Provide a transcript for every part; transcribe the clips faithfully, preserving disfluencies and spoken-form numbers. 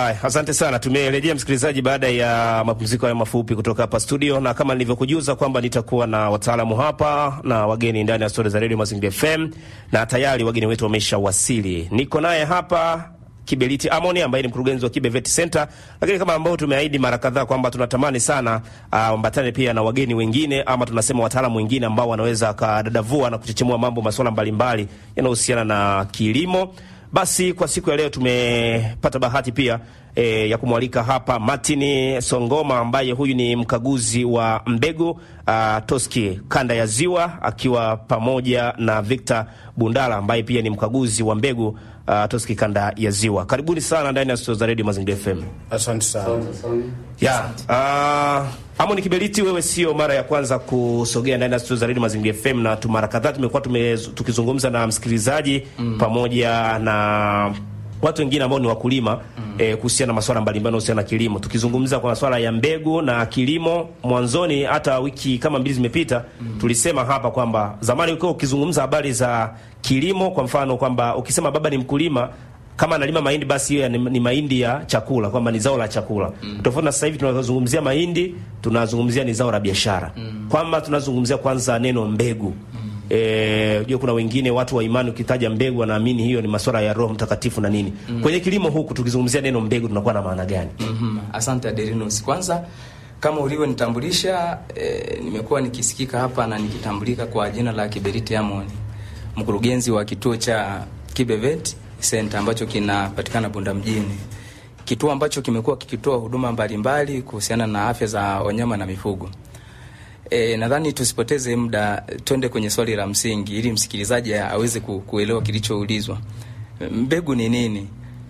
Hai, asante sana. Tumerejea msikilizaji baada ya mapumziko ya mafupi kutoka hapa studio, na kama nilivyokujuza kwamba nitakuwa na wataalamu hapa na wageni ndani ya studio za Radio Mazingira F M, na tayari wageni wetu wameshawasili. Niko naye hapa Kibeliti Amoni ambaye ni mkurugenzi wa Kibe Vet Center, lakini kama ambao tumeahidi mara kadhaa kwamba tunatamani sana ambatane uh, pia na wageni wengine ama tunasema wataalamu wengine ambao wanaweza kadadavua na kuchechemua mambo masuala mbalimbali yanayohusiana na kilimo. Basi kwa siku ya leo tumepata bahati pia e, ya kumwalika hapa Martin Songoma ambaye huyu ni mkaguzi wa mbegu uh, Toski kanda ya Ziwa, akiwa pamoja na Victor Bundala ambaye pia ni mkaguzi wa mbegu uh, Toski kanda ya Ziwa. Karibuni sana ndani ya studio za Radio Mazingira F M. Asante sana. Yeah. Uh, Amoni Kibeliti, wewe sio mara ya kwanza kusogea ndani ya studio za Radio Mazingira F M, na tumara kadhaa tumekuwa tukizungumza na msikilizaji mm. pamoja na watu wengine ambao ni wakulima mm. eh, kuhusiana na masuala mbalimbali yanayohusiana na kilimo. Tukizungumza kwa masuala ya mbegu na kilimo, mwanzoni hata wiki kama mbili zimepita mm. tulisema hapa kwamba zamani ulikuwa ukizungumza habari za kilimo, kwa mfano kwamba ukisema baba ni mkulima, kama analima mahindi basi hiyo ni, ni mahindi ya chakula, kwamba ni zao la chakula. Mm. Tofauti na sasa hivi tunazungumzia mahindi, tunazungumzia ni zao la biashara. Mm. Kwamba tunazungumzia kwanza neno mbegu. Mm. Eh, jua kuna wengine watu wa imani ukitaja mbegu wanaamini hiyo ni masuala ya Roho Mtakatifu na nini. Mm. Kwenye kilimo huku tukizungumzia neno mbegu tunakuwa na maana gani? Mhm. Asante Aderinus. Kwanza kama ulivyonitambulisha, eh, nimekuwa nikisikika hapa na nikitambulika kwa jina la Kibeliti Amoni, mkurugenzi wa kituo cha Kibe Vet Center ambacho kinapatikana Bunda mjini. Kituo ambacho kimekuwa kikitoa huduma mbalimbali kuhusiana na afya za wanyama na mifugo. E, nadhani tusipoteze muda, twende kwenye swali la msingi ili msikilizaji aweze ku, kuelewa kilichoulizwa. Mbegu ni nini?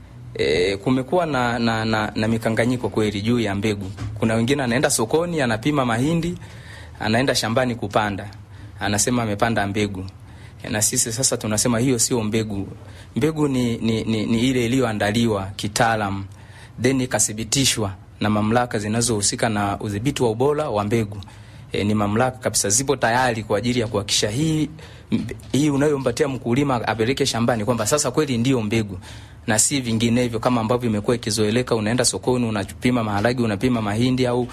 E, kumekuwa na, na, na, na mikanganyiko kweli juu ya mbegu. Kuna wengine anaenda sokoni, anapima mahindi, anaenda shambani kupanda, anasema amepanda mbegu. Na sisi sasa tunasema hiyo sio mbegu. Mbegu ni, ni, ni, ni ile iliyoandaliwa kitaalamu, then ikathibitishwa na mamlaka zinazohusika na udhibiti wa ubora wa mbegu. E, ni mamlaka kabisa zipo tayari kwa ajili ya kuhakikisha hii hii unayompatia mkulima apeleke shambani kwamba sasa kweli ndio mbegu, na si vinginevyo kama ambavyo imekuwa ikizoeleka. Unaenda sokoni unapima maharage, unapima mahindi au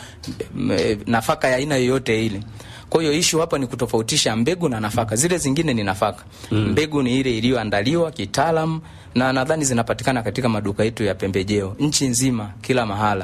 m, nafaka ya aina yoyote ile. Kwa hiyo issue hapa ni kutofautisha mbegu na nafaka. Zile zingine ni nafaka. Mm. Mbegu ni ile iliyoandaliwa kitaalamu, na nadhani zinapatikana katika maduka yetu ya pembejeo nchi nzima kila mahala.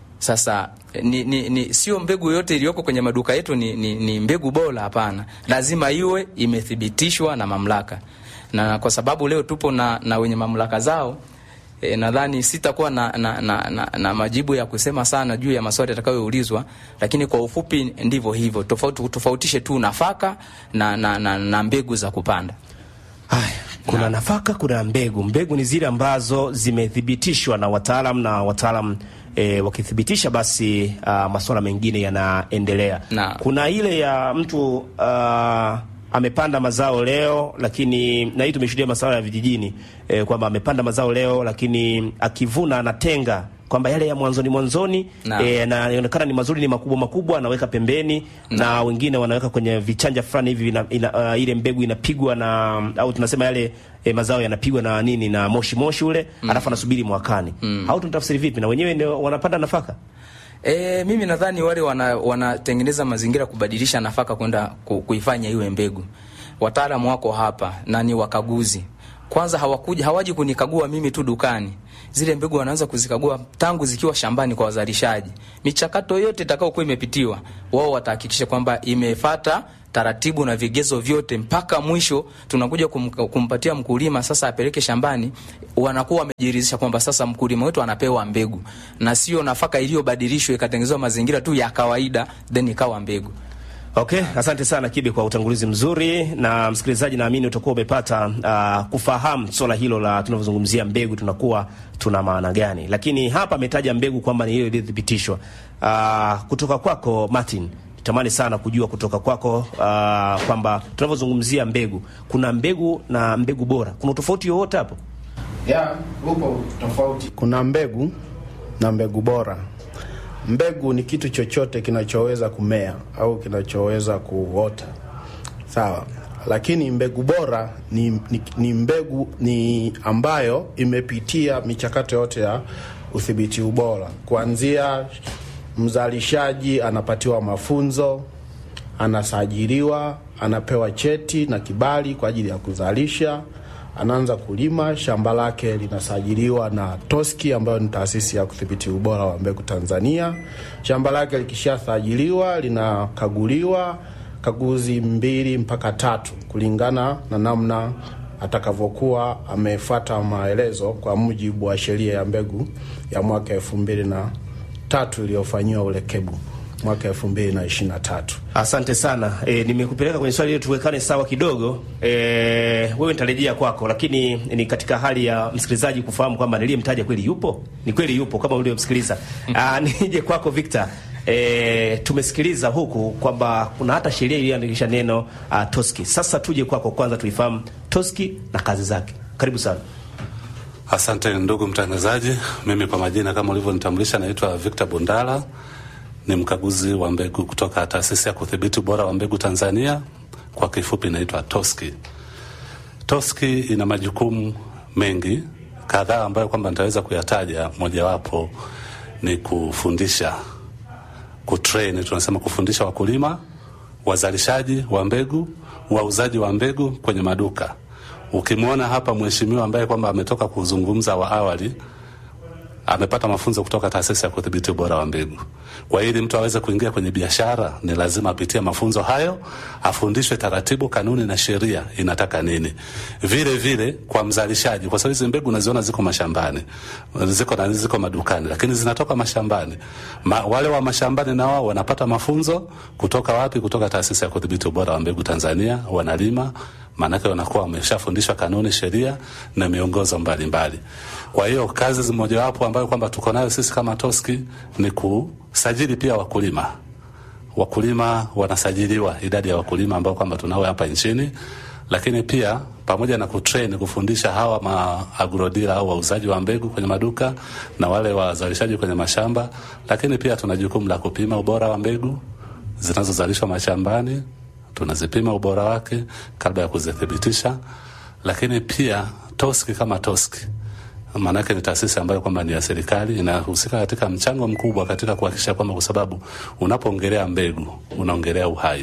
Sasa ni, ni, ni sio mbegu yote iliyoko kwenye maduka yetu ni, ni, ni mbegu bora, hapana. Lazima iwe imethibitishwa na mamlaka. Na kwa sababu leo tupo na, na wenye mamlaka zao, E, nadhani sitakuwa na, na, na, na, na majibu ya kusema sana juu ya maswali yatakayoulizwa, lakini kwa ufupi ndivyo hivyo. Tofauti tofautishe tu nafaka na, na, na, na mbegu za kupanda. Haya, kuna na nafaka, kuna mbegu. Mbegu ni zile ambazo zimethibitishwa na wataalamu, na wataalamu e, wakithibitisha basi uh, masuala mengine yanaendelea. Kuna ile ya mtu uh, amepanda mazao leo, lakini na hii tumeshuhudia masuala ya vijijini e, kwamba amepanda mazao leo lakini akivuna anatenga kwamba yale ya mwanzoni mwanzoni e, na yanaonekana ni mazuri, ni makubwa makubwa, anaweka pembeni na, na wengine wanaweka kwenye vichanja fulani hivi ina, ina, uh, ile mbegu inapigwa na au tunasema yale e, mazao yanapigwa na nini na moshi moshi ule mm. alafu anasubiri mwakani. Mm. Au tunatafsiri vipi? Na wenyewe ndio wanapanda nafaka? E, mimi nadhani wale wana wanatengeneza mazingira kubadilisha nafaka kwenda ku, kuifanya iwe mbegu. Wataalamu wako hapa na ni wakaguzi. Kwanza hawakuja hawaji kunikagua mimi tu dukani. Zile mbegu wanaanza kuzikagua tangu zikiwa shambani kwa wazalishaji. Michakato yote itakayokuwa imepitiwa, wao watahakikisha kwamba imefuata taratibu na vigezo vyote mpaka mwisho tunakuja kum, kumpatia mkulima sasa apeleke shambani. Wanakuwa wamejiridhisha kwamba sasa mkulima wetu anapewa mbegu na sio nafaka iliyobadilishwa ikatengenezwa mazingira tu ya kawaida then ikawa mbegu. Okay, asante sana Kibe kwa utangulizi mzuri, na msikilizaji naamini utakuwa umepata uh, kufahamu swala hilo la tunavyozungumzia mbegu tunakuwa tuna maana gani. Lakini hapa ametaja mbegu kwamba ni hiyo ilithibitishwa. Uh, kutoka kwako Martin, tamani sana kujua kutoka kwako uh, kwamba tunavyozungumzia mbegu, kuna mbegu na mbegu bora. Kuna tofauti yoyote hapo? Yeah, upo tofauti. Kuna mbegu na mbegu bora. Mbegu ni kitu chochote kinachoweza kumea au kinachoweza kuota. Sawa. lakini mbegu bora ni, ni, ni mbegu ni ambayo imepitia michakato yote ya udhibiti ubora, kuanzia mzalishaji anapatiwa mafunzo, anasajiliwa, anapewa cheti na kibali kwa ajili ya kuzalisha, anaanza kulima, shamba lake linasajiliwa na TOSCI ambayo ni taasisi ya kudhibiti ubora wa mbegu Tanzania. Shamba lake likishasajiliwa linakaguliwa kaguzi mbili mpaka tatu kulingana na namna atakavyokuwa amefuata maelezo kwa mujibu wa sheria ya mbegu ya mwaka elfu mbili na tatu iliyofanyiwa urekebu mwaka elfu mbili na ishirini na tatu. Asante sana. E, nimekupeleka kwenye swali ile tuwekane sawa kidogo. E, wewe nitarejea kwako, lakini ni katika hali ya msikilizaji kufahamu kwamba niliyemtaja kweli yupo. Ni kweli yupo kama uliomsikiliza. Ah, nije kwako Victor. E, tumesikiliza huku kwamba kuna hata sheria iliyoandikisha neno uh, TOSCI. Sasa tuje kwako kwanza tuifahamu TOSCI na kazi zake. Karibu sana. Asante ndugu mtangazaji. Mimi kwa majina kama ulivyonitambulisha naitwa Victor Bundala. Ni mkaguzi wa mbegu kutoka taasisi ya kudhibiti ubora wa mbegu Tanzania, kwa kifupi inaitwa TOSCI. TOSCI ina majukumu mengi kadhaa ambayo kwamba nitaweza kuyataja. Mojawapo ni kufundisha, kutrain, tunasema kufundisha wakulima, wazalishaji wa mbegu, wauzaji wa mbegu kwenye maduka. Ukimwona hapa mheshimiwa ambaye kwamba ametoka kuzungumza wa awali, amepata mafunzo kutoka taasisi ya kudhibiti ubora wa mbegu. Kwa hiyo mtu aweze kuingia kwenye biashara ni lazima apitie mafunzo hayo, afundishwe taratibu, kanuni na sheria inataka nini. Vile vile kwa mzalishaji, kwa sababu hizo mbegu unaziona ziko mashambani, ziko na ziko madukani, lakini zinatoka mashambani. Ma, wale wa mashambani na wao wanapata mafunzo kutoka wapi? Kutoka taasisi ya kudhibiti ubora wa mbegu Tanzania. Wanalima, maanake wanakuwa wameshafundishwa kanuni, sheria na miongozo mbalimbali. Kwa hiyo kazi mmoja wapo ambayo kwamba tuko nayo sisi kama TOSCI ni kusajili pia wakulima. Wakulima wanasajiliwa, idadi ya wakulima ambao kwamba tunao hapa nchini, lakini pia pamoja na kutrain, kufundisha hawa maagrodealer au wauzaji wa mbegu kwenye maduka na wale wazalishaji kwenye mashamba, lakini pia tuna jukumu la kupima ubora wa mbegu zinazozalishwa mashambani. Tunazipima ubora wake kabla ya kuzithibitisha. Lakini pia TOSCI kama TOSCI, maana yake ni taasisi ambayo kwamba ni ya serikali, inahusika katika mchango mkubwa katika kuhakikisha kwamba, kwa sababu unapoongelea mbegu unaongelea uhai.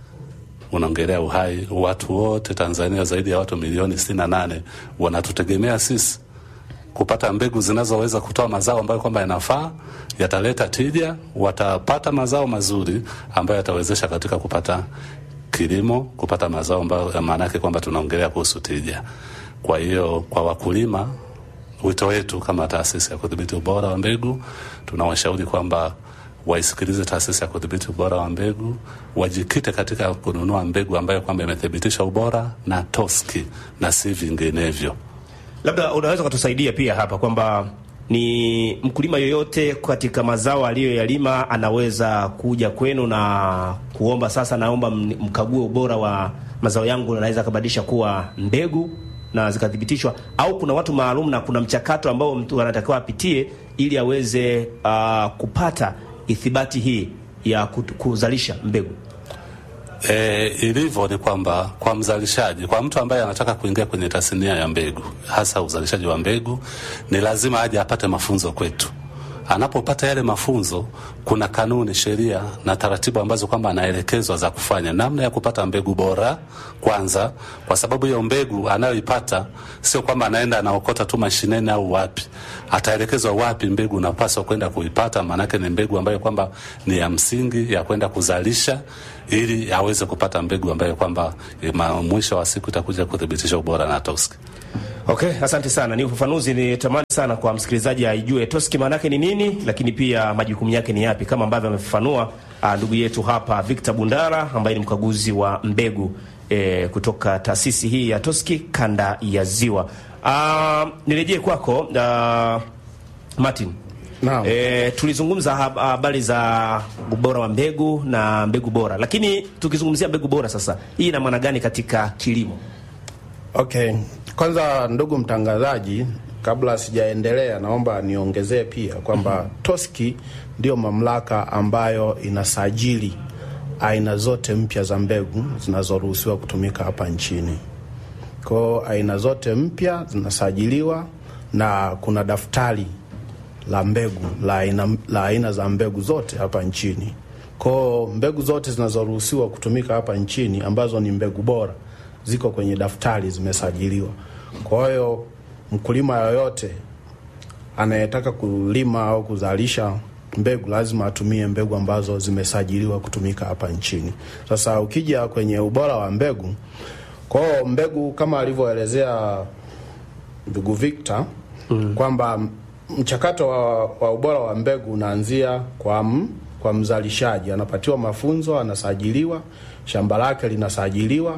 Unaongelea uhai. Watu wote Tanzania, zaidi ya watu milioni sitini na nane wanatutegemea sisi kupata mbegu zinazoweza kutoa mazao ambayo kwamba yanafaa, yataleta tija, watapata mazao mazuri ambayo yatawezesha katika kupata kilimo, kupata mazao ambayo maana yake kwamba tunaongelea kuhusu tija. Kwa hiyo kwa wakulima, wito wetu kama taasisi ya kudhibiti ubora wa mbegu, tunawashauri kwamba waisikilize taasisi ya kudhibiti ubora wa mbegu, wajikite katika kununua mbegu ambayo kwamba imethibitisha ubora na TOSCI na si vinginevyo. Labda unaweza kutusaidia pia hapa kwamba ni mkulima yoyote katika mazao aliyoyalima anaweza kuja kwenu na kuomba, sasa naomba mkague ubora wa mazao yangu, na anaweza kubadilisha kuwa mbegu na zikathibitishwa, au kuna watu maalum na kuna mchakato ambao mtu anatakiwa apitie ili aweze uh, kupata ithibati hii ya kuzalisha mbegu? E, ilivyo ni kwamba kwa mzalishaji, kwa mtu ambaye anataka kuingia kwenye tasnia ya mbegu, hasa uzalishaji wa mbegu, ni lazima aje apate mafunzo kwetu. Anapopata yale mafunzo, kuna kanuni, sheria na taratibu ambazo kwamba anaelekezwa za kufanya, namna ya kupata mbegu bora kwanza, kwa sababu hiyo mbegu anayoipata sio kwamba anaenda anaokota tu mashineni au wapi. Ataelekezwa wapi mbegu unapaswa kwenda kuipata, maana yake ni mbegu ambayo kwamba ni ya msingi ya kwenda kuzalisha, ili aweze kupata mbegu ambayo kwamba mwisho wa siku itakuja kudhibitisha ubora na TOSCI. Okay, asante sana. Ni ufafanuzi ni tamani sana kwa msikilizaji aijue TOSCI maana yake ni nini, lakini pia majukumu yake ni yapi, kama ambavyo amefafanua ndugu yetu hapa Victor Bundala ambaye ni mkaguzi wa mbegu e, kutoka taasisi hii ya TOSCI kanda ya Ziwa. Uh, nirejee kwako uh, Martin. Naam. E, tulizungumza habari za ubora wa mbegu na mbegu bora, lakini tukizungumzia mbegu bora sasa, hii ina maana gani katika kilimo? Okay. Kwanza ndugu mtangazaji, kabla sijaendelea, naomba niongezee pia kwamba TOSCI ndio mamlaka ambayo inasajili aina zote mpya za mbegu zinazoruhusiwa kutumika hapa nchini. Kwa aina zote mpya zinasajiliwa na kuna daftari la mbegu la aina, la aina za mbegu zote hapa nchini. Kwa mbegu zote zinazoruhusiwa kutumika hapa nchini ambazo ni mbegu bora ziko kwenye daftari, zimesajiliwa. Kwa hiyo mkulima yoyote anayetaka kulima au kuzalisha mbegu lazima atumie mbegu ambazo zimesajiliwa kutumika hapa nchini. Sasa ukija kwenye ubora wa mbegu, kwa hiyo mbegu kama alivyoelezea ndugu Victor mm. kwamba mchakato wa, wa ubora wa mbegu unaanzia kwa m, kwa mzalishaji, anapatiwa mafunzo, anasajiliwa, shamba lake linasajiliwa,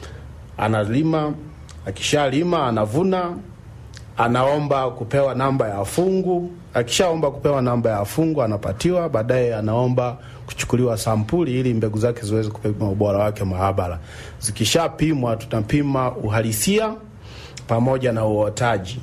analima, akishalima anavuna, anaomba kupewa namba ya fungu, akishaomba kupewa namba ya fungu anapatiwa, baadaye anaomba kuchukuliwa sampuli ili mbegu zake ziweze kupima ubora wake maabara. Zikishapimwa tunapima uhalisia pamoja na uotaji,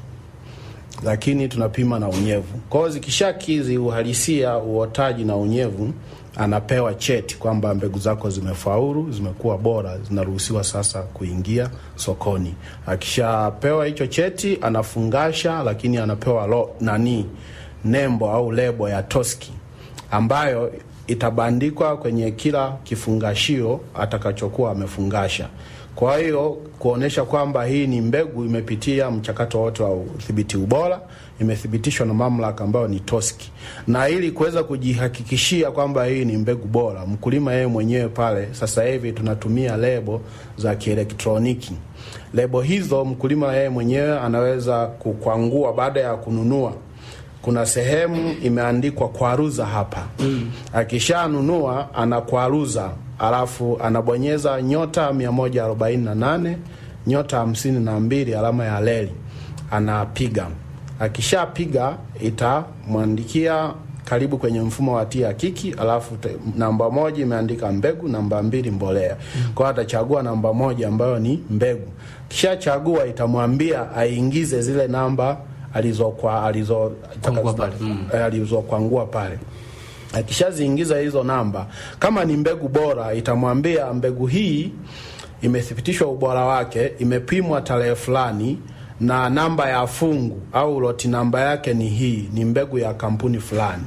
lakini tunapima na unyevu. Kwa hiyo zikishakizi uhalisia, uotaji na unyevu, anapewa cheti kwamba mbegu zako zimefaulu, zimekuwa bora, zinaruhusiwa sasa kuingia sokoni. Akishapewa hicho cheti anafungasha, lakini anapewa lo, nani nembo au lebo ya Toski ambayo itabandikwa kwenye kila kifungashio atakachokuwa amefungasha. Kwa hiyo kuonesha kwamba hii ni mbegu imepitia mchakato wote wa udhibiti ubora, imethibitishwa na mamlaka ambayo ni Toski. Na ili kuweza kujihakikishia kwamba hii ni mbegu bora, mkulima yeye mwenyewe pale sasa hivi tunatumia lebo za kielektroniki. Lebo hizo mkulima yeye mwenyewe anaweza kukwangua baada ya kununua. Kuna sehemu imeandikwa kwaruza hapa. Mm. Akishanunua anakwaruza, alafu anabonyeza nyota mia moja arobaini na nane nyota hamsini na mbili alama ya leli, anapiga. Akishapiga itamwandikia karibu kwenye mfumo wa tia kiki, alafu te, namba moja imeandika mbegu, namba mbili mbolea. Mm. Kwa atachagua namba moja ambayo ni mbegu. Kisha chagua itamwambia aingize zile namba alizokwa alizo kwangua pale mm. alizokwangua pale. Akishaziingiza hizo namba, kama ni mbegu bora itamwambia mbegu hii imethibitishwa ubora wake, imepimwa tarehe fulani na namba ya fungu au loti namba yake ni hii, ni mbegu ya kampuni fulani.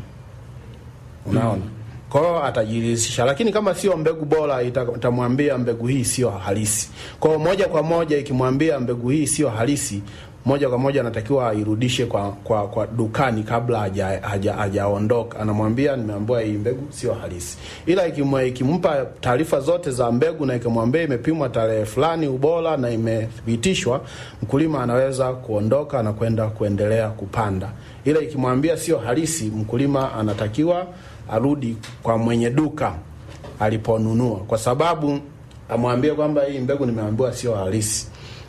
Unaona? Mm. Kwa hiyo atajiridhisha. Lakini kama sio mbegu bora itamwambia mbegu hii sio halisi. Kwa hiyo moja kwa moja ikimwambia mbegu hii sio halisi, moja kwa moja anatakiwa airudishe kwa kwa kwa dukani kabla haja hajaondoka. Anamwambia nimeambiwa hii mbegu sio halisi. Ila ikimwe ikimpa taarifa zote za mbegu na ikimwambia imepimwa tarehe fulani ubora na imethibitishwa, mkulima anaweza kuondoka na kwenda kuendelea kupanda. Ila ikimwambia sio halisi, mkulima anatakiwa arudi kwa mwenye duka aliponunua, kwa sababu amwambie kwamba hii mbegu nimeambiwa sio halisi.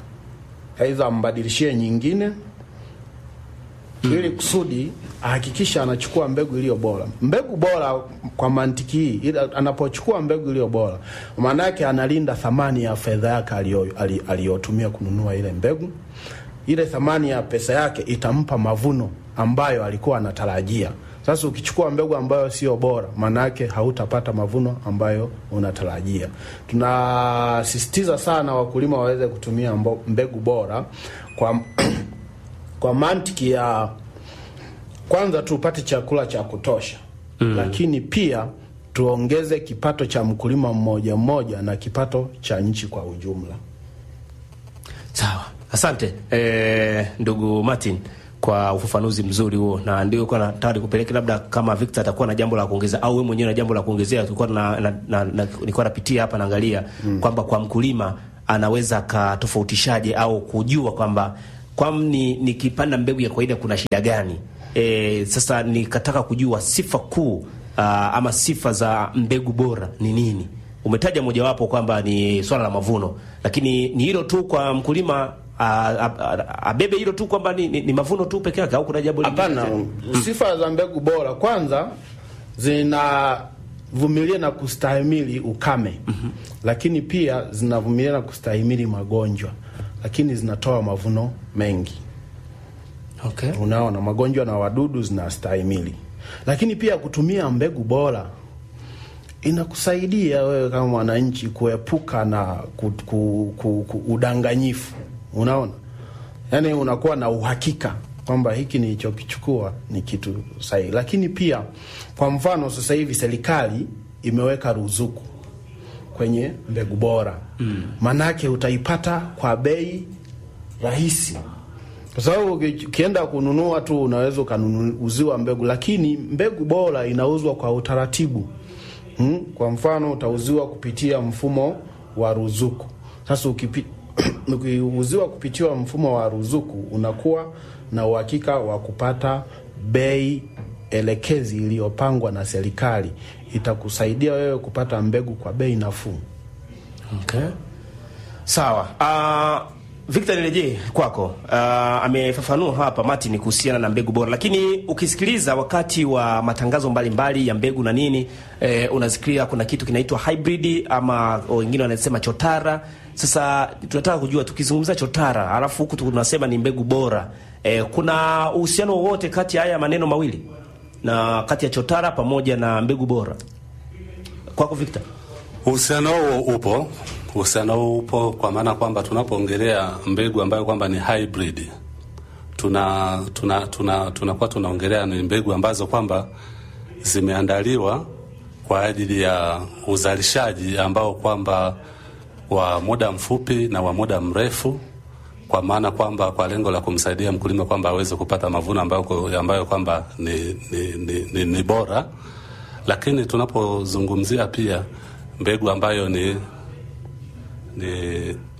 Aidha mbadilishie nyingine ili kusudi ahakikisha anachukua mbegu iliyo bora. Mbegu bora kwa mantiki hii, anapochukua mbegu iliyo bora, maana yake analinda thamani ya fedha yake aliyotumia kununua ile mbegu. Ile thamani ya pesa yake itampa mavuno ambayo alikuwa anatarajia. Sasa ukichukua mbegu ambayo sio bora, maana yake hautapata mavuno ambayo unatarajia. Tunasisitiza sana wakulima waweze kutumia mbegu bora kwa kwa mantiki ya kwanza tupate chakula cha kutosha. Mm. Lakini pia tuongeze kipato cha mkulima mmoja mmoja na kipato cha nchi kwa ujumla. Sawa. Asante eh, ndugu Martin kwa ufafanuzi mzuri huo, na ndio kwa nataka kupeleka labda kama Victor atakuwa na jambo la kuongeza au wewe mwenyewe na jambo la kuongezea. Tulikuwa na, na, na, na nilikuwa napitia hapa naangalia mm. kwamba kwa mkulima anaweza katofautishaje au kujua kwamba kwa ni nikipanda mbegu ya kawaida kuna shida gani. E, sasa nikataka kujua sifa kuu uh, ama sifa za mbegu bora ni nini. Umetaja mojawapo kwamba ni swala la mavuno, lakini ni hilo tu kwa mkulima abebe hilo tu kwamba ni, ni, ni mavuno tu peke yake au kuna jambo lingine? Hapana. Sifa za mbegu bora kwanza zinavumilia na kustahimili ukame. Mm-hmm. Lakini pia zinavumilia na kustahimili magonjwa, lakini zinatoa mavuno mengi. Okay. Unaona, magonjwa na wadudu zinastahimili. Lakini pia kutumia mbegu bora inakusaidia wewe kama mwananchi kuepuka na ku, ku, ku, ku, udanganyifu. Unaona? Yaani unakuwa na uhakika kwamba hiki nilichokichukua ni kitu sahihi. Lakini pia kwa mfano sasa hivi serikali imeweka ruzuku kwenye mbegu bora. Mm. Manake utaipata kwa bei rahisi. Kwa sababu ukienda kununua tu unaweza kununuziwa mbegu, lakini mbegu bora inauzwa kwa utaratibu. Hmm? Kwa mfano utauziwa kupitia mfumo wa ruzuku. Sasa ukipi ukiuziwa kupitia mfumo wa ruzuku unakuwa na uhakika wa kupata bei elekezi iliyopangwa na serikali. Itakusaidia wewe kupata mbegu kwa bei nafuu. Okay. Sawa. Uh, Victor nireje kwako. Uh, amefafanua hapa Martin kuhusiana na mbegu bora, lakini ukisikiliza wakati wa matangazo mbalimbali mbali ya mbegu na nini, eh, unasikia kuna kitu kinaitwa hybrid ama wengine wanasema chotara. Sasa tunataka kujua, tukizungumza chotara alafu huku tunasema ni mbegu bora, eh, kuna uhusiano wowote kati ya haya maneno mawili na kati ya chotara pamoja na mbegu bora? Kwako Victor. Uhusiano huo upo. Uhusiano huo upo kwa maana kwamba tunapoongelea mbegu ambayo kwamba ni hybrid, tuna tuna tuna tunakuwa tunaongelea ni mbegu ambazo kwamba zimeandaliwa kwa ajili ya uzalishaji ambao kwamba wa muda mfupi na wa muda mrefu, kwa maana kwamba kwa lengo la kumsaidia mkulima kwamba aweze kupata mavuno ambayo ambayo kwamba ni ni, ni ni ni bora. Lakini tunapozungumzia pia mbegu ambayo ni ni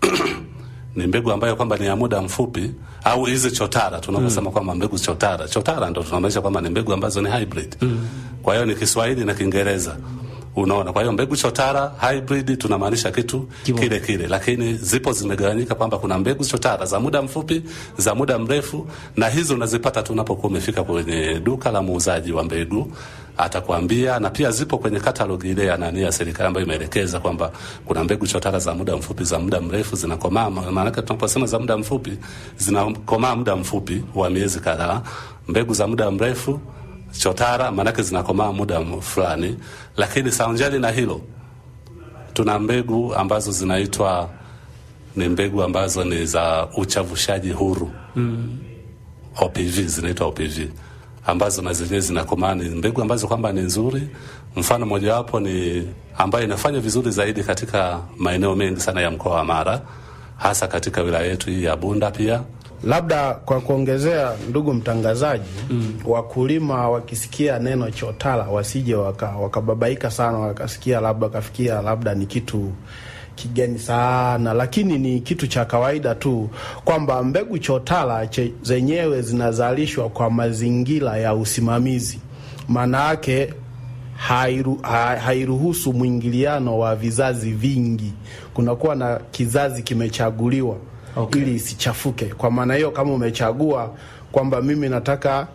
ni mbegu ambayo kwamba ni ya muda mfupi au hizi chotara tunaposema mm. kwamba mbegu chotara chotara ndio tunamaanisha kwamba ni mbegu ambazo ni hybrid. Mm. Kwa hiyo ni Kiswahili na Kiingereza. Unaona, kwa hiyo mbegu chotara hybrid tunamaanisha kitu Kimo. kile kile, lakini zipo zimegawanyika kwamba kuna mbegu chotara za muda mfupi, za muda mrefu, na hizo unazipata tunapokuwa umefika kwenye duka la muuzaji wa mbegu atakwambia, na pia zipo kwenye catalog ile ya nani ya serikali ambayo imeelekeza kwamba kuna mbegu chotara za muda mfupi, za muda mrefu zinakomaa. Maana tunaposema za muda mfupi zinakomaa muda mfupi wa miezi kadhaa, mbegu za muda mrefu chotara manake zinakomaa muda fulani. Lakini saunjali na hilo, tuna mbegu ambazo zinaitwa ni mbegu ambazo ni za uchavushaji huru. Mm. O P V zinaitwa O P V, ambazo na zenyewe zinakomaa, ni mbegu ambazo kwamba ni nzuri. Mfano moja wapo ni ambayo inafanya vizuri zaidi katika maeneo mengi sana ya mkoa wa Mara, hasa katika wilaya yetu hii ya Bunda pia. Labda kwa kuongezea, ndugu mtangazaji, mm. wakulima wakisikia neno chotara wasije wakababaika waka sana, wakasikia labda kafikia labda ni kitu kigeni sana, lakini ni kitu cha kawaida tu kwamba mbegu chotara zenyewe zinazalishwa kwa mazingira ya usimamizi. Maana yake hairu, ha, hairuhusu mwingiliano wa vizazi vingi. Kunakuwa na kizazi kimechaguliwa. Okay. Ili isichafuke. Kwa maana hiyo, kama umechagua kwamba mimi nataka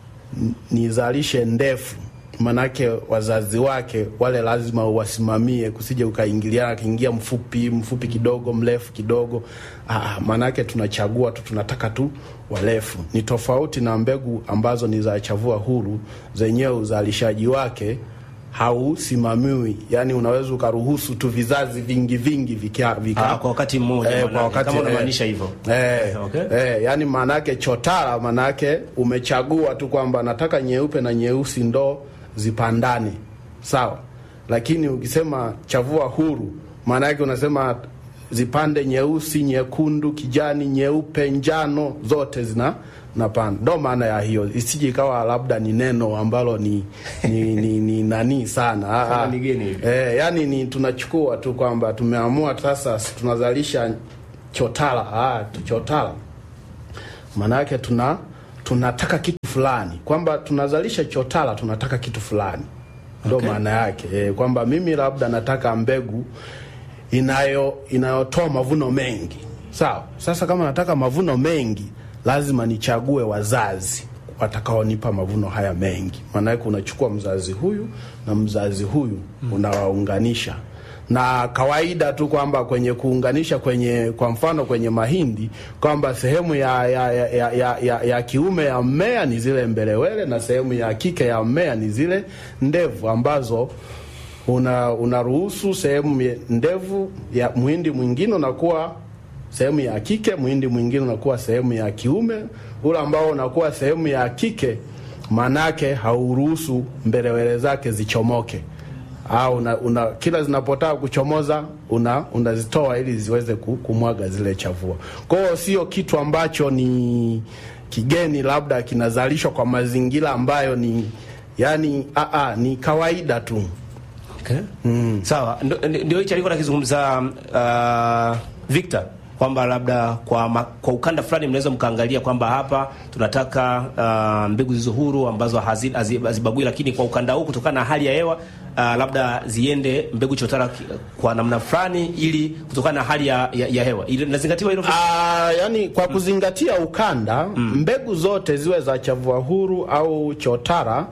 nizalishe ndefu, manake wazazi wake wale lazima uwasimamie, kusije ukaingiliana, kiingia mfupi mfupi kidogo, mrefu kidogo. Ah, manake tunachagua tu, tunataka tu warefu. Ni tofauti na mbegu ambazo ni za chavua huru, zenyewe uzalishaji wake hausimamiwi. Yani unaweza ukaruhusu tu vizazi vingi vingi vika, vika ah, kwa wakati mmoja. Eh, kwa wakati, kama unamaanisha hivyo. Eh, okay. Eh, yani maana yake chotara maana yake umechagua tu kwamba nataka nyeupe na nyeusi ndo zipandane. Sawa. Lakini ukisema chavua huru, maana yake unasema zipande nyeusi, nyekundu, kijani, nyeupe, njano, zote zina napanda. Ndo maana ya hiyo. Isije ikawa labda ni neno ambalo ni ni ni, ni nani sana. Ah, eh, yani ni tunachukua tu kwamba tumeamua sasa tunazalisha chotara. Ah, chotara. Maana yake tuna tunataka kitu fulani. Kwamba tunazalisha chotara tunataka kitu fulani. Ndo okay. Maana yake eh, kwamba mimi labda nataka mbegu inayo inayotoa mavuno mengi. Sawa. Sasa kama nataka mavuno mengi, lazima nichague wazazi watakaonipa mavuno haya mengi. Maana yake unachukua mzazi huyu na mzazi huyu, mm. unawaunganisha. Na kawaida tu kwamba kwenye kuunganisha kwenye, kwa mfano kwenye mahindi, kwamba sehemu ya ya ya ya, ya, ya kiume ya mmea ni zile mbelewele na sehemu ya kike ya mmea ni zile ndevu, ambazo una unaruhusu sehemu ndevu ya muhindi mwingine unakuwa sehemu ya kike, muhindi mwingine unakuwa sehemu ya kiume. Ule ambao unakuwa sehemu ya kike, manake hauruhusu mbelewele zake zichomoke, au una, una kila zinapotaka kuchomoza una unazitoa ili ziweze kumwaga zile chavua. Kwa hiyo sio kitu ambacho ni kigeni, labda kinazalishwa kwa mazingira ambayo ni yani a a ni kawaida tu. Okay. Mm. Sawa, ndio hicho alikuwa akizungumza uh, Victor, kwamba labda kwa ma, kwa ukanda fulani mnaweza mkaangalia kwamba hapa tunataka uh, mbegu zilizo huru ambazo hazibagui, lakini kwa ukanda huu kutokana na hali ya hewa uh, labda ziende mbegu chotara kwa namna fulani ili kutokana na hali ya, ya, ya hewa. Ile lazingatiwa hilo. Ah, yani kwa kuzingatia ukanda, mm. mbegu zote ziwe za chavua huru au chotara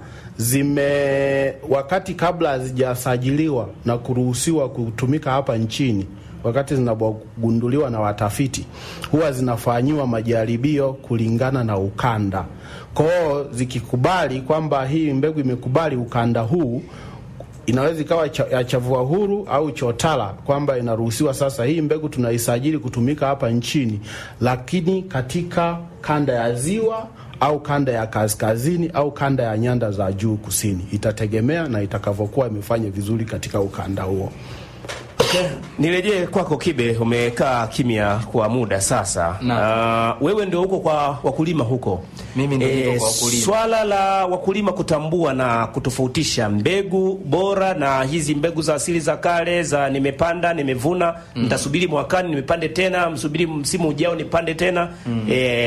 zime wakati kabla hazijasajiliwa na kuruhusiwa kutumika hapa nchini, wakati zinapogunduliwa na watafiti, huwa zinafanyiwa majaribio kulingana na ukanda. Kwa hiyo zikikubali kwamba hii mbegu imekubali ukanda huu, inaweza ikawa ya chavua huru au chotara, kwamba inaruhusiwa sasa hii mbegu tunaisajili kutumika hapa nchini, lakini katika kanda ya ziwa au kanda ya kaskazini au kanda ya nyanda za juu kusini, itategemea na itakavyokuwa imefanya vizuri katika ukanda huo. Okay. Nirejee kwako Kibe, umekaa kimya kwa muda sasa. Uh, wewe ndio huko kwa wakulima huko. Mimi ndio e, kwa wakulima. Swala la wakulima kutambua na kutofautisha mbegu bora na hizi mbegu za asili za kale za nimepanda, nimevuna, mm. nitasubiri mwakani nimepande tena, msubiri msimu ujao nipande tena. Mm.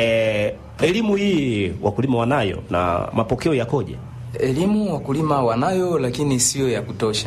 E, elimu hii wakulima wanayo na mapokeo yakoje? Elimu wakulima wanayo, lakini sio ya kutosha.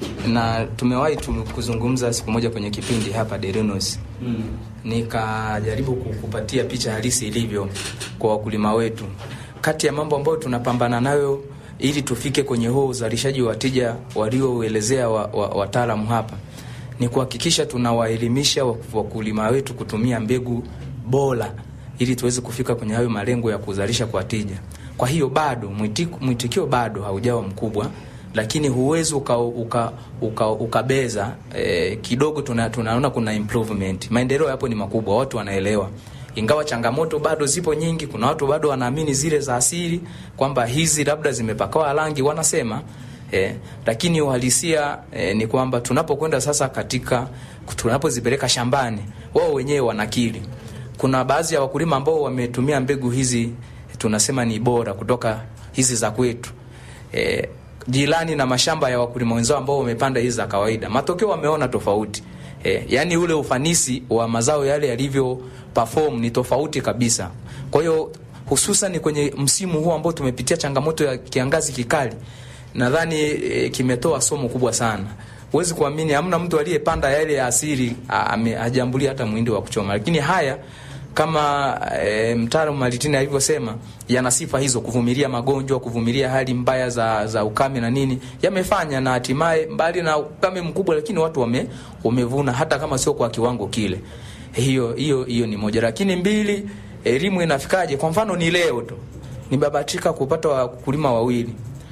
Na tumewahi kuzungumza siku moja kwenye kipindi hapa Derinos. Mm. Nikajaribu kukupatia picha halisi ilivyo kwa wakulima wetu. Kati ya mambo ambayo tunapambana nayo ili tufike kwenye huo uzalishaji wa tija walioelezea wataalamu wa, wa hapa, ni kuhakikisha tunawaelimisha wakulima wetu kutumia mbegu bora ili tuweze kufika kwenye hayo malengo ya kuzalisha kwa tija. Kwa hiyo bado mwitikio, mwitikio bado haujawa mkubwa, lakini huwezi uka uka uka ukabeza eh, kidogo tuna, tunaona kuna improvement. Maendeleo hapo ni makubwa, watu wanaelewa. Ingawa changamoto bado zipo nyingi, kuna watu bado wanaamini zile za asili kwamba hizi labda zimepakawa rangi wanasema, eh, lakini uhalisia eh, ni kwamba tunapokwenda sasa katika tunapozipeleka shambani, wao wenyewe wanakiri. Kuna baadhi ya wakulima ambao wametumia mbegu hizi tunasema ni bora kutoka hizi za kwetu. Eh, jirani na mashamba ya wakulima wenzao ambao wamepanda hizi za kawaida, matokeo wameona tofauti. Eh, yani ule ufanisi wa mazao yale yalivyo perform ni tofauti kabisa. Kwa hiyo hususan kwenye msimu huu ambao tumepitia changamoto ya kiangazi kikali, nadhani eh, kimetoa somo kubwa sana. Huwezi kuamini hamna mtu aliyepanda yale ya asili hajambulia hata muhindi wa kuchoma. Lakini haya kama e, mtaalamu Malitini alivyosema, yana sifa hizo: kuvumilia magonjwa, kuvumilia hali mbaya za za ukame na nini, yamefanya na hatimaye mbali na ukame mkubwa, lakini watu wame wamevuna hata kama sio kwa kiwango kile. Hiyo hiyo hiyo ni moja. Lakini mbili, elimu inafikaje? Kwa mfano ni leo tu nibabatika kupata wakulima wawili.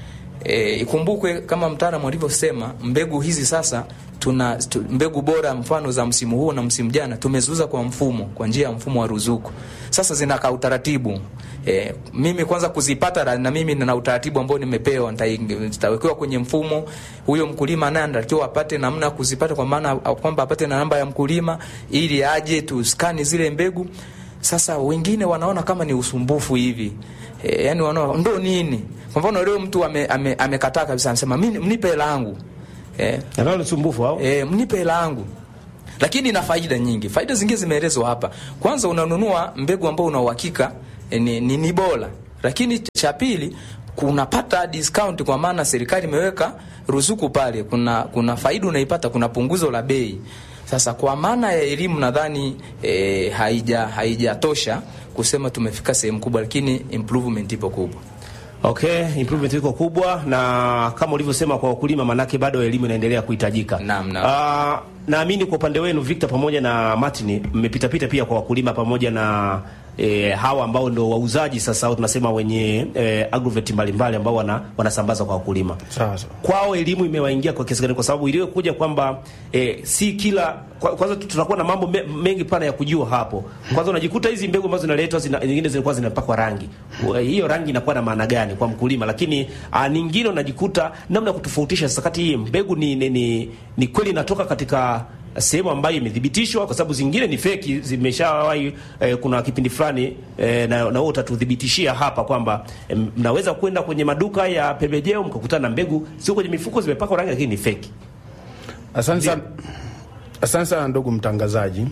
E, ikumbukwe kama mtaalamu alivyosema, mbegu hizi sasa tuna stu, mbegu bora mfano za msimu huu na msimu jana tumezuza kwa mfumo, kwa njia ya mfumo wa ruzuku. Sasa zinaka utaratibu. E, mimi kwanza kuzipata na mimi nina utaratibu ambao nimepewa, nitawekewa kwenye mfumo. Huyo mkulima naye anatakiwa apate namna kuzipata, kwa maana kwamba apate na namba ya mkulima ili aje tu scan zile mbegu. Sasa wengine wanaona kama ni usumbufu hivi. E, yani wanaona ndo nini? Kwa mfano leo mtu amekataa ame, ame kabisa, anasema mimi mnipe hela yangu. Eh, ndio usumbufu au? Eh, mnipe hela yangu. Lakini ina faida nyingi. Faida zingine zimeelezwa hapa. Kwanza unanunua mbegu ambayo una uhakika eh, ni, ni, ni bora. Lakini cha pili kunapata discount, kwa maana serikali imeweka ruzuku pale. Kuna kuna faida unaipata, kuna punguzo la bei. Sasa kwa maana ya elimu nadhani eh, haija haijatosha kusema tumefika sehemu kubwa, lakini improvement ipo kubwa. Okay, improvement iko kubwa, na kama ulivyosema kwa wakulima, manake bado elimu inaendelea kuhitajika. Naam, naam. Uh, naamini kwa upande wenu Victor pamoja na Martin mmepita pita pia kwa wakulima pamoja na e, hawa ambao ndio wauzaji sasa, au tunasema wenye e, agrovet mbalimbali ambao wana, wanasambaza kwa wakulima. Sasa kwao elimu imewaingia kwa kiasi gani? Kwa sababu ile kuja kwamba e, si kila kwa, kwanza tunakuwa na mambo me, mengi pana ya kujua hapo. Kwanza unajikuta hizi mbegu ambazo zinaletwa zina, nyingine zinakuwa zinapakwa rangi. Hiyo rangi inakuwa na maana gani kwa mkulima? Lakini a, nyingine unajikuta namna kutofautisha sasa kati hii mbegu ni ni, ni, ni kweli inatoka katika sehemu ambayo imethibitishwa, kwa sababu zingine ni feki zimeshawahi. Eh, kuna kipindi fulani eh, na na wewe utatuthibitishia hapa kwamba eh, mnaweza kwenda kwenye maduka ya pembejeo mkakutana na mbegu sio kwenye mifuko zimepakwa rangi lakini ni feki. Asante sana, asante sana ndugu mtangazaji.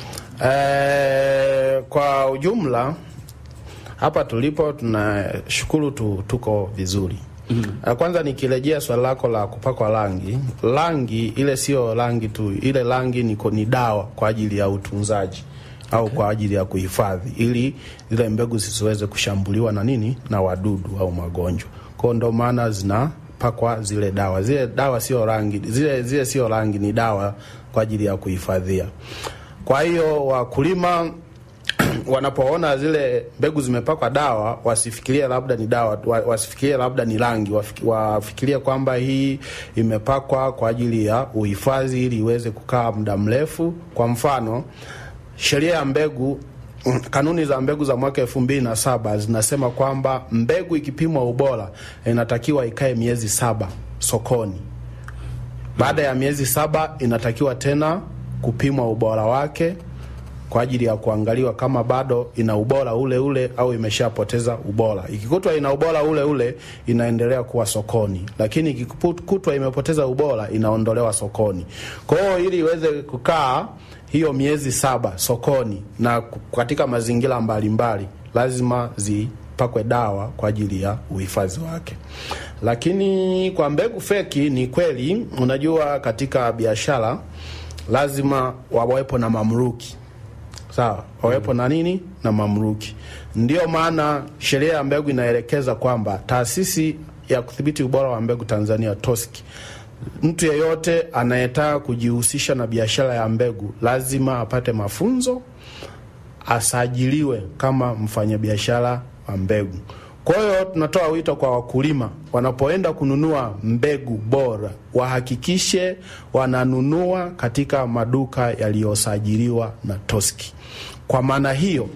Eh, kwa ujumla hapa tulipo tunashukuru tu, tuko vizuri. Mm-hmm. Kwanza nikirejea swali lako la kupakwa rangi, rangi ile sio rangi tu, ile rangi ni, ni dawa kwa ajili ya utunzaji. Okay. Au kwa ajili ya kuhifadhi ili zile mbegu zisiweze kushambuliwa na nini, na wadudu au magonjwa. Kwa ndo maana zinapakwa zile dawa. Zile dawa sio rangi, zile zile sio rangi, ni dawa kwa ajili ya kuhifadhia. Kwa hiyo wakulima wanapoona zile mbegu zimepakwa dawa, wasifikirie labda ni dawa, wasifikirie labda ni rangi, wafikirie kwamba hii imepakwa kwa ajili ya uhifadhi ili iweze kukaa muda mrefu. Kwa mfano, sheria ya mbegu, kanuni za mbegu za mwaka elfu mbili na saba zinasema kwamba mbegu ikipimwa ubora inatakiwa ikae miezi saba sokoni. Baada ya miezi saba inatakiwa tena kupimwa ubora wake kwa ajili ya kuangaliwa kama bado ina ubora ule ule au imeshapoteza ubora. Ikikutwa ina ubora ule ule inaendelea kuwa sokoni, lakini ikikutwa imepoteza ubora inaondolewa sokoni. Kwa hiyo ili iweze kukaa hiyo miezi saba sokoni na katika mazingira mbalimbali, lazima zipakwe dawa kwa ajili ya uhifadhi wake. Lakini kwa mbegu feki, ni kweli, unajua katika biashara lazima wawepo na mamluki. Sawa, wawepo na nini? Na mamluki. Ndio maana sheria ya mbegu inaelekeza kwamba taasisi ya kudhibiti ubora wa mbegu Tanzania TOSCI, mtu yeyote anayetaka kujihusisha na biashara ya mbegu lazima apate mafunzo, asajiliwe kama mfanyabiashara wa mbegu. Kwa hiyo tunatoa wito kwa wakulima, wanapoenda kununua mbegu bora wahakikishe wananunua katika maduka yaliyosajiliwa na TOSCI. Kwa maana hiyo,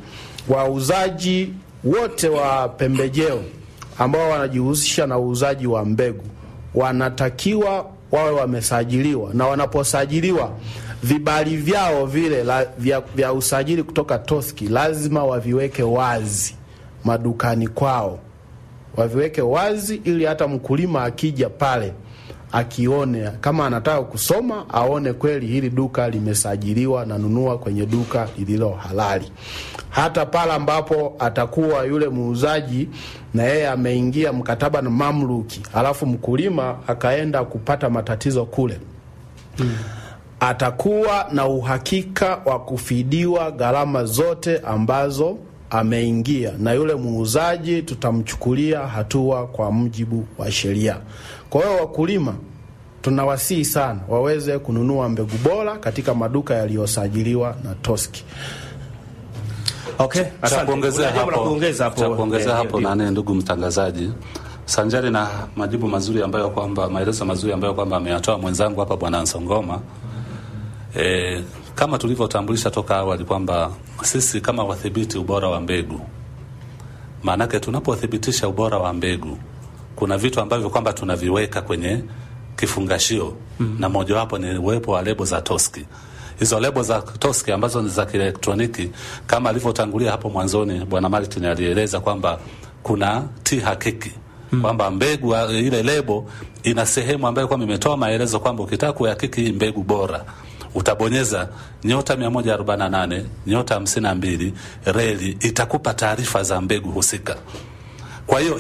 wauzaji wote wa pembejeo ambao wanajihusisha na uuzaji wa mbegu wanatakiwa wawe wamesajiliwa, na wanaposajiliwa vibali vyao vile la, vya, vya usajili kutoka TOSCI lazima waviweke wazi madukani kwao, waviweke wazi ili hata mkulima akija pale akione, kama anataka kusoma aone kweli hili duka limesajiliwa na nunua kwenye duka lililo halali. Hata pale ambapo atakuwa yule muuzaji na yeye ameingia mkataba na mamluki, alafu mkulima akaenda kupata matatizo kule, hmm. atakuwa na uhakika wa kufidiwa gharama zote ambazo ameingia, na yule muuzaji tutamchukulia hatua kwa mujibu wa sheria. Kwa hiyo wakulima tunawasihi sana waweze kununua mbegu bora katika maduka yaliyosajiliwa na TOSCI. Okay, asante. Kuongezea hapo, kuongeza hapo, kuongezea hapo nane, ndugu mtangazaji, sanjari na majibu mazuri ambayo kwamba maelezo mazuri ambayo kwamba ameyatoa mwenzangu hapa Bwana Nsongoma. Eh, kama tulivyotambulisha toka awali kwamba sisi kama wadhibiti ubora wa mbegu, maana yake tunapothibitisha ubora wa mbegu kuna vitu ambavyo kwamba tunaviweka kwenye kifungashio, mm. na mojawapo ni uwepo wa lebo za TOSCI. Hizo lebo za TOSCI ambazo ni za kielektroniki, kama alivyotangulia hapo mwanzoni Bwana Martin alieleza kwamba kuna T hakiki, mm. kwamba mbegu ile lebo ina sehemu ambayo kwamba imetoa maelezo kwamba ukitaka kuhakiki mbegu bora utabonyeza nyota mia moja arobaini na nane nyota hamsini na mbili reli, itakupa taarifa za mbegu husika. Kwa hiyo